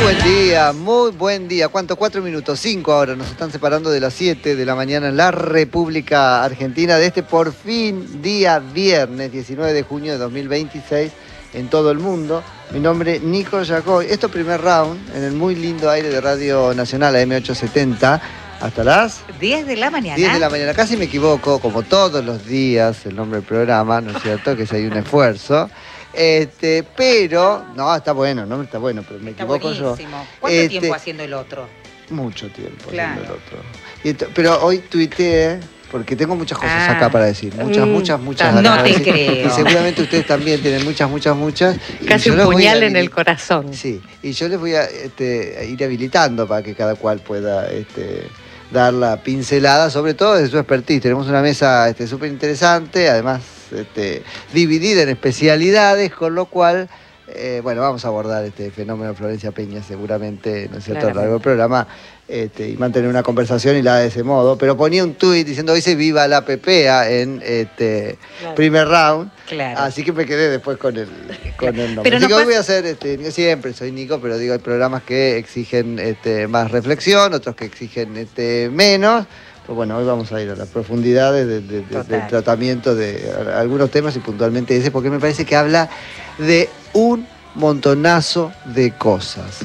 muy buen día. ¿Cuánto? 4 minutos, 5 ahora. Nos están separando de las 7 de la mañana en la República Argentina de este por fin día viernes 19 de junio de 2026 en todo el mundo. Mi nombre es Nico Yacoy. Esto primer round en el muy lindo aire de Radio Nacional AM870 hasta las 10 de la mañana. 10 de la mañana. Casi me equivoco, como todos los días, el nombre del programa, ¿no es cierto? Que si hay un esfuerzo. Pero, no, está bueno, no está bueno, pero me equivoco yo. ¿Cuánto tiempo haciendo el otro? Mucho tiempo claro. haciendo el otro. Pero hoy tuiteé, porque tengo muchas cosas acá para decir. Muchas. No te creo. Y seguramente ustedes también tienen muchas. Casi un puñal en el corazón. Sí, y yo les voy a ir habilitando para que cada cual pueda dar la pincelada, sobre todo de su expertise. Tenemos una mesa súper interesante, además dividida en especialidades, con lo cual, bueno, vamos a abordar este fenómeno de Florencia Peña seguramente, ¿no es cierto?, a lo largo del programa, y mantener una conversación y la de ese modo. Pero ponía un tuit diciendo hoy se viva la PPA en primer round. Claro. Así que me quedé después con el nombre. Pero así que hoy voy a hacer, siempre soy Nico, pero digo, hay programas que exigen más reflexión, otros que exigen menos. Pues bueno, hoy vamos a ir a las profundidades del tratamiento de algunos temas y puntualmente ese, porque me parece que habla de un montonazo de cosas.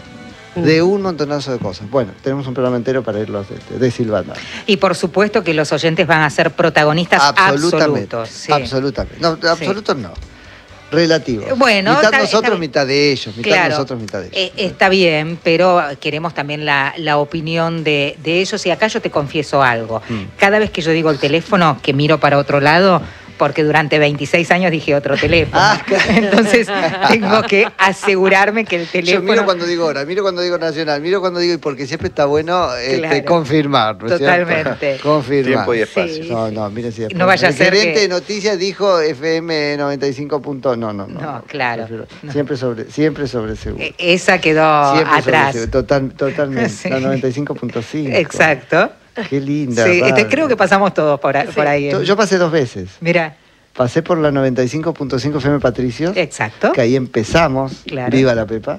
Bueno, tenemos un programa entero para irlos desilvando. Y por supuesto que los oyentes van a ser protagonistas absolutos. Sí. Absolutamente. No, absolutos no. Relativo. Bueno, mitad nosotros, mitad de ellos. Está bien, pero queremos también la opinión de ellos. Y acá yo te confieso algo. Cada vez que yo digo el teléfono, que miro para otro lado, porque durante 26 años dije otro teléfono. Entonces tengo que asegurarme que el teléfono... Yo miro cuando digo hora, miro cuando digo nacional, miro cuando digo... Porque siempre está bueno confirmar, ¿no es totalmente. Cierto? Confirmar. Tiempo y espacio. Sí. No, miren si no vaya a ser el gerente que... de noticias dijo FM 95. No, claro. Siempre sobre seguro. Esa quedó siempre atrás. Totalmente. Sí. La 95.5. Exacto. Qué linda. Sí, creo que pasamos todos por ahí. Yo pasé 2 veces. Mira. Pasé por la 95.5 FM Patricios. Exacto. Que ahí empezamos. Claro. Viva la Pepa.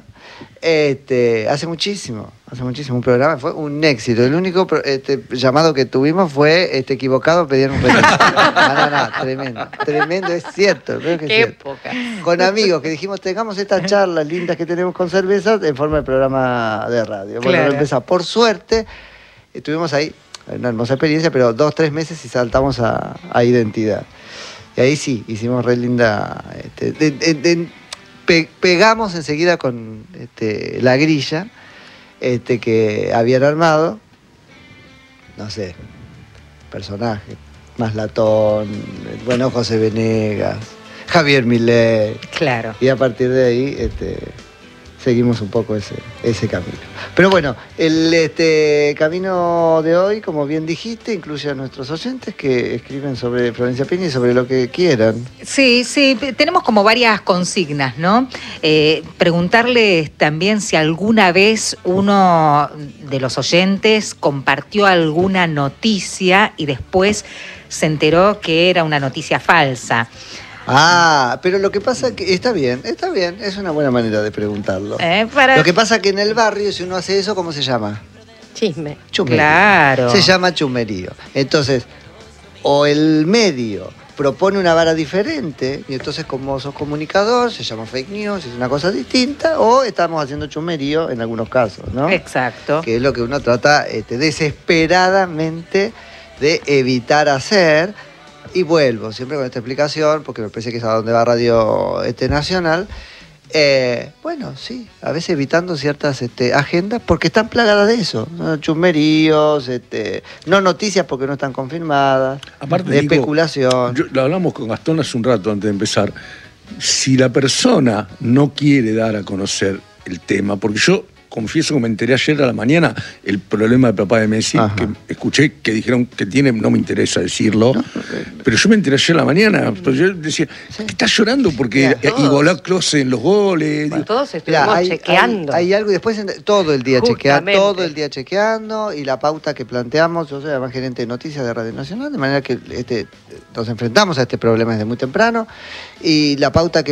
Hace muchísimo. Un programa, fue un éxito. El único llamado que tuvimos fue equivocado, pedían un regalo. No, tremendo, es cierto. Qué época. Con amigos que dijimos, tengamos estas charlas lindas que tenemos con cervezas en forma de programa de radio. Bueno, claro. Empezamos. Por suerte, estuvimos ahí, una hermosa experiencia, pero 2-3 meses y saltamos a identidad. Y ahí sí, hicimos re linda... pegamos enseguida con la grilla que habían armado. No sé, personaje, Maslatón, bueno, José Venegas, Javier Milei. Claro. Y a partir de ahí seguimos un poco ese camino. Pero bueno, el camino de hoy, como bien dijiste, incluye a nuestros oyentes que escriben sobre Florencia Peña y sobre lo que quieran. Sí, tenemos como varias consignas, ¿no? Preguntarles también si alguna vez uno de los oyentes compartió alguna noticia y después se enteró que era una noticia falsa. Pero lo que pasa es que está bien, es una buena manera de preguntarlo. Para... Lo que pasa es que en el barrio, si uno hace eso, ¿cómo se llama? Chisme. Chumerío. Claro. Se llama chumerío. Entonces, o el medio propone una vara diferente, y entonces como sos comunicador, se llama fake news, es una cosa distinta, o estamos haciendo chumerío en algunos casos, ¿no? Exacto. Que es lo que uno trata desesperadamente de evitar hacer. Y vuelvo siempre con esta explicación, porque me parece que es a donde va Radio Nacional. Bueno, sí, a veces evitando ciertas agendas, porque están plagadas de eso, ¿no? Chumeríos, no noticias porque no están confirmadas, aparte, de especulación. Lo hablamos con Gastón hace un rato antes de empezar. Si la persona no quiere dar a conocer el tema, porque yo confieso que me enteré ayer a la mañana el problema del papá de Messi, que escuché que dijeron que tiene, no me interesa decirlo, pero yo me enteré ayer a la mañana, pues yo decía, ¿qué estás llorando? Porque igualó a Klose en los goles. Bueno, todos estuvimos chequeando. Hay algo y después todo el día chequeando, y la pauta que planteamos, yo soy además gerente de noticias de Radio Nacional, de manera que nos enfrentamos a este problema desde muy temprano, y la pauta que